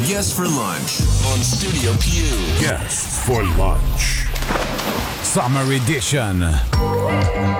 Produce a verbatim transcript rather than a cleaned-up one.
Guests for Lunch on Studio Q. Guests for Lunch. Summer Edition.